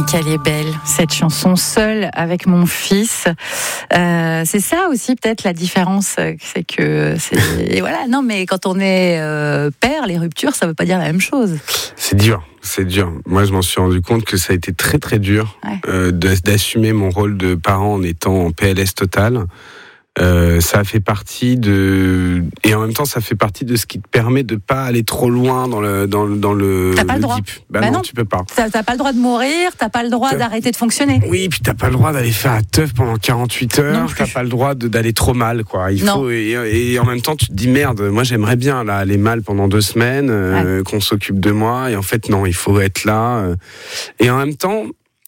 Qu'elle est belle, cette chanson, Seule avec mon fils. C'est ça aussi peut-être la différence, c'est que et voilà. Non, mais quand on est père, les ruptures, ça veut pas dire la même chose. C'est dur. Moi, je m'en suis rendu compte que ça a été très très dur d'assumer mon rôle de parent en étant en PLS total. Ça fait partie et en même temps ça fait partie de ce qui te permet de pas aller trop loin dans le t'as pas le droit. deep. Non, tu peux pas. T'as pas le droit de mourir, t'as pas le droit d'arrêter de fonctionner. Oui, puis t'as pas le droit d'aller faire la teuf pendant 48 heures, t'as pas le droit d'aller trop mal, quoi. Faut, et en même temps tu te dis merde, moi j'aimerais bien là aller mal pendant 2 semaines, qu'on s'occupe de moi, et en fait non, il faut être là, et en même temps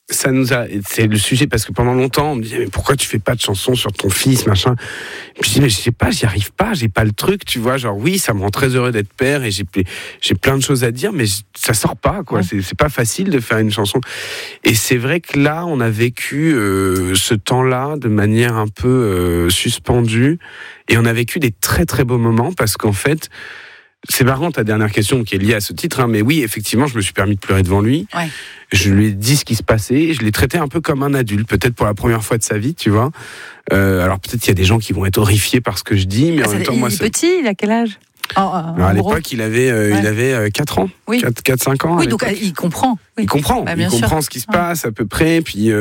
c'est le sujet, parce que pendant longtemps on me disait mais pourquoi tu fais pas de chansons sur ton fils, machin. Puis je dis mais je sais pas, j'y arrive pas, j'ai pas le truc, tu vois, genre oui, ça me rend très heureux d'être père et j'ai plein de choses à dire, mais ça sort pas, quoi. C'est pas facile de faire une chanson. Et c'est vrai que là on a vécu ce temps-là de manière un peu suspendue, et on a vécu des très très beaux moments, parce qu'en fait c'est marrant ta dernière question qui est liée à ce titre, mais oui, effectivement, je me suis permis de pleurer devant lui. Ouais. Je lui ai dit ce qui se passait, et je l'ai traité un peu comme un adulte, peut-être pour la première fois de sa vie, tu vois. Alors peut-être qu'il y a des gens qui vont être horrifiés par ce que je dis, mais en même temps, moi, c'est petit, il a quel âge? À l'époque, il avait 4 ans, 4-5 ans. Oui, donc il comprend. Oui. Il comprend, il comprend ce qui se passe à peu près,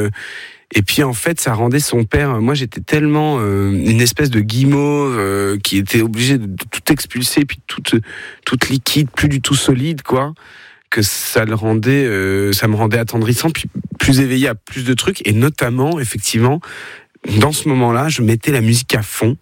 et puis en fait, ça rendait son père. Moi, j'étais tellement une espèce de guimauve qui était obligé de tout expulser, puis toute liquide, plus du tout solide, quoi. Que ça me rendait attendrissant, puis plus éveillé à plus de trucs, et notamment, effectivement, dans ce moment-là, je mettais la musique à fond.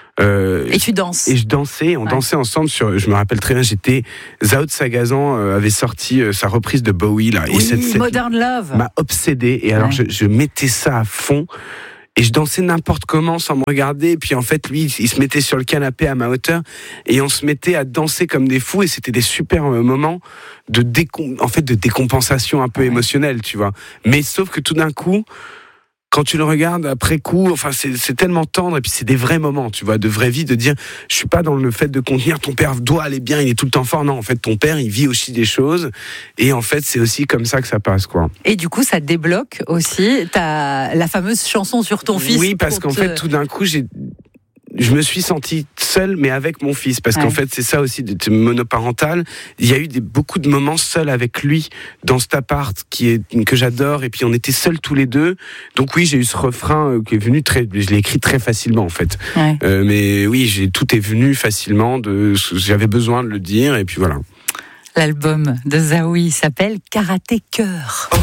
Et tu danses. Et je dansais, on dansait ensemble je me rappelle très bien, Zao de Sagazan avait sorti sa reprise de Bowie, là. Oui, et cette Modern Love m'a obsédé, et alors je mettais ça à fond, et je dansais n'importe comment sans me regarder, et puis en fait lui il se mettait sur le canapé à ma hauteur, et on se mettait à danser comme des fous, et c'était des super moments de décompensation un peu émotionnelle, tu vois. Mais sauf que tout d'un coup, quand tu le regardes après coup, enfin c'est tellement tendre, et puis c'est des vrais moments, tu vois, de vraie vie, de dire je suis pas dans le fait de contenir ton père doit aller bien, il est tout le temps fort. Non, en fait ton père il vit aussi des choses, et en fait c'est aussi comme ça que ça passe, quoi. Et du coup ça débloque aussi la fameuse chanson sur ton fils. Oui, parce qu'en fait tout d'un coup je me suis senti seul, mais avec mon fils, parce qu'en fait c'est ça aussi d'être monoparental. Il y a eu beaucoup de moments seuls avec lui dans cet appart que j'adore, et puis on était seuls tous les deux. Donc oui, j'ai eu ce refrain qui est venu je l'ai écrit très facilement, en fait. Mais oui, tout est venu facilement, j'avais besoin de le dire, et puis voilà. L'album de Zaoui s'appelle Karaté Cœur.